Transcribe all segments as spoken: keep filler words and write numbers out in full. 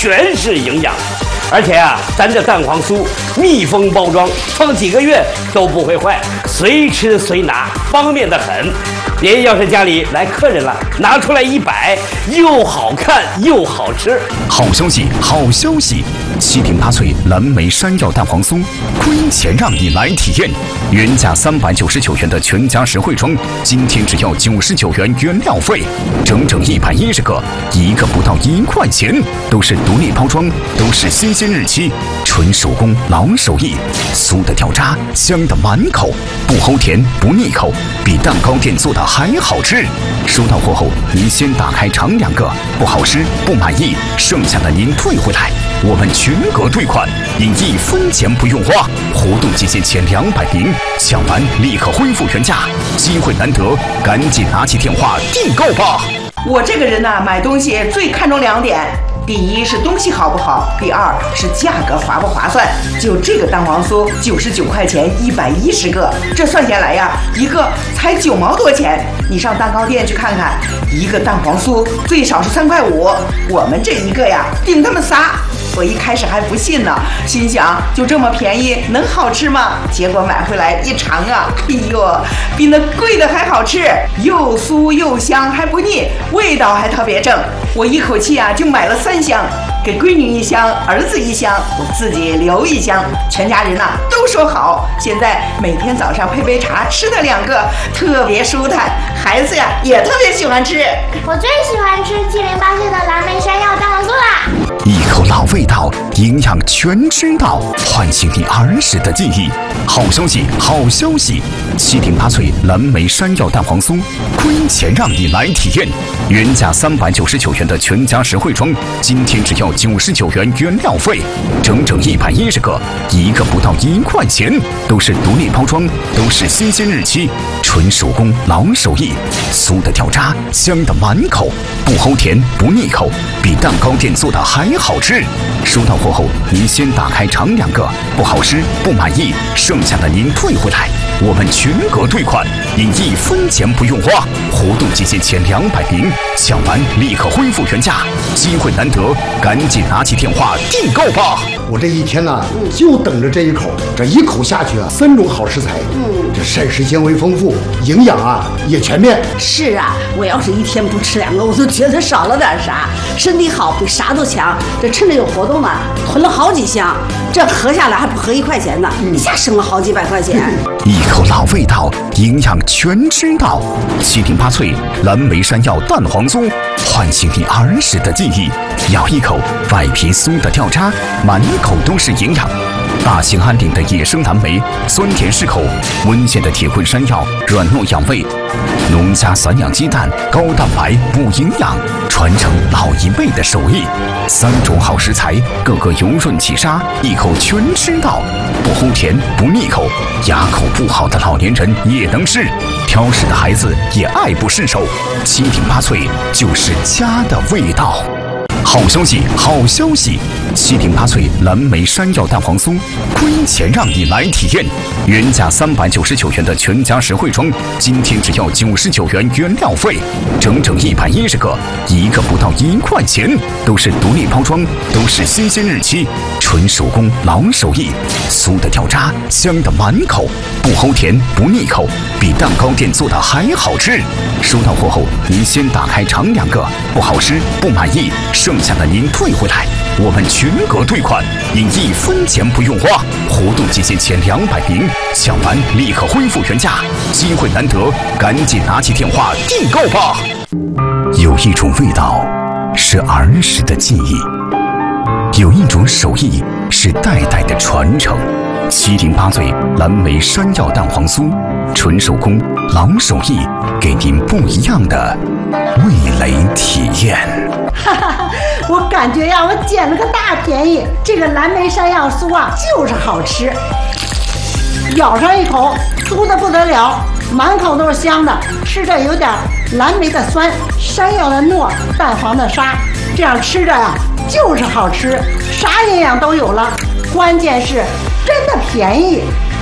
全是营养。而且啊，咱这蛋黄酥密封包装，放几个月都不会坏，随吃随拿，方便得很。别要是家里来客人了，拿出来一摆，又好看又好吃。 好消息，好消息！七顶八脆蓝莓山药蛋黄酥，亏钱让你来体验。原价三百九十九元的全家实惠装，今天只要九十九元原料费，整整一百一十个，一个不到一块钱，都是独立包装，都是新鲜日期，纯手工老手艺，酥的掉渣，香的满口，不齁甜不腻口，比蛋糕店做的还好吃。收到货后，您先打开尝两个，不好吃不满意，剩下的您退回来，我们全额退款，您一分钱不用花。活动期间前两百名，抢完立刻恢复原价，机会难得，赶紧拿起电话订购吧。 我这个人呢、啊，买东西最看重两点。第一是东西好不好，第二是价格划不划算。就这个蛋黄酥，九十九块钱一百一十个，这算下来呀，一个才九毛多钱。你上蛋糕店去看看，一个蛋黄酥最少是三块五，我们这一个呀，顶他们仨。我一开始还不信呢，心想就这么便宜，能好吃吗？结果买回来一尝啊，哎呦，比那贵的还好吃，又酥又香还不腻，味道还特别正。我一口气啊就买了三箱，给闺女一箱，儿子一箱，我自己留一箱，全家人呐、啊、都说好。现在每天早上配杯茶，吃它两个，特别舒坦，孩子呀也特别喜欢吃。 我最喜欢吃七零八碎的蓝莓山药蛋黄酥啦！ 一口老味道，营养全知道，唤醒你儿时的记忆。好消息，好消息！七顶八脆蓝莓山药蛋黄酥，亏钱让你来体验。原价三百九十九元的全家实惠装，今天只要九十九元原料费，整整一百一十个，一个不到一块钱，都是独立包装，都是新鲜日期，纯手工老手艺，酥的掉渣，香的满口，不齁甜不腻口，比蛋糕店做的还好吃。收到货后，您先打开尝两个，不好吃不满意，剩下的您退回来，我们全额退款，您一分钱不用花。活动期间前两百名，抢完立刻恢复原价，机会难得，赶紧拿起电话订购吧。 我这一天呢、啊，就等着这一口，这一口下去啊，三种好食材，嗯，这膳食纤维丰富，营养啊也全面。 是啊，我要是一天不吃两个，我都觉得少了点啥，身体好比啥都强。这趁着有活动呢，囤了好几箱，这合下来还不合一块钱呢，嗯、一下省了好几百块钱。 一口老味道，营养全知道。七顶八脆蓝莓山药蛋黄酥，唤醒你儿时的记忆。咬一口，外皮酥的掉渣，满口都是营养。大兴安岭的野生蓝莓，酸甜适口；温县的铁棍山药，软糯养胃；农家散养鸡蛋，高蛋白补营养，传承老一辈的手艺。三种好食材，个个油润起沙，一口全吃到，不齁甜不腻口，牙口不好的老年人也能吃，挑食的孩子也爱不释手。七顶八脆就是家的味道。好消息，好消息！七顶八脆蓝莓山药蛋黄酥，亏钱让你来体验。原价三百九十九元的全家实惠装，今天只要九十九元原料费，整整一百一十个，一个不到一块钱，都是独立包装，都是新鲜日期，纯手工老手艺，酥的掉渣，香的满口，不齁甜不腻口，比蛋糕店做的还好吃。收到货后，您先打开尝两个，不好吃不满意，剩下的您退回来，我们全额退款，您一分钱不用花。活动期间前两百名，抢完立刻恢复原价，机会难得，赶紧拿起电话订购吧。有一种味道是儿时的记忆，有一种手艺是代代的传承。七顶八脆蓝莓山药蛋黄酥，纯手工老手艺，给您不一样的味蕾体验。 哈哈，我感觉呀，我捡了个大便宜。这个蓝莓山药酥啊，就是好吃，咬上一口，酥的不得了，满口都是香的，吃着有点蓝莓的酸，山药的糯，蛋黄的沙，这样吃着呀，就是好吃，啥营养都有了，关键是真的便宜。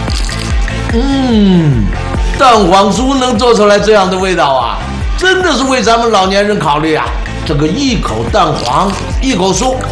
嗯，蛋黄酥能做出来这样的味道啊，真的是为咱们老年人考虑啊！这个一口蛋黄，一口酥，